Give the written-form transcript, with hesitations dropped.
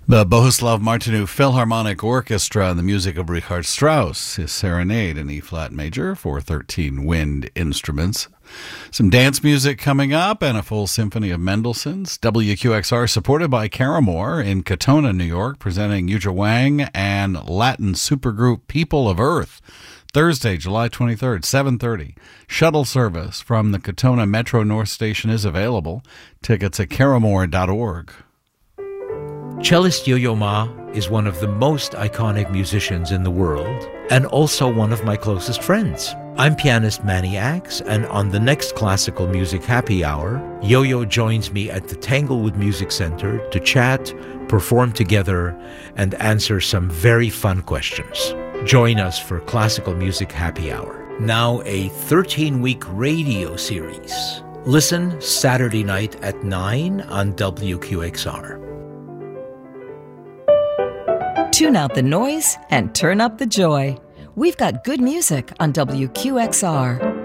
The Bohuslav Martinu Philharmonic Orchestra and the music of Richard Strauss, his Serenade in E-flat major for 13 wind instruments. Some dance music coming up and a full symphony of Mendelssohn's. WQXR supported by Caramore in Katona, New York, presenting Yuja Wang and Latin supergroup People of Earth. Thursday, July 23rd, 7:30. Shuttle service from the Katona Metro North Station is available. Tickets at caramore.org. Cellist Yo-Yo Ma is one of the most iconic musicians in the world and also one of my closest friends. I'm pianist Manny Axe, and on the next Classical Music Happy Hour, Yo-Yo joins me at the Tanglewood Music Center to chat, perform together, and answer some very fun questions. Join us for Classical Music Happy Hour. Now a 13-week radio series. Listen Saturday night at 9 on WQXR. Tune out the noise and turn up the joy. We've got good music on WQXR.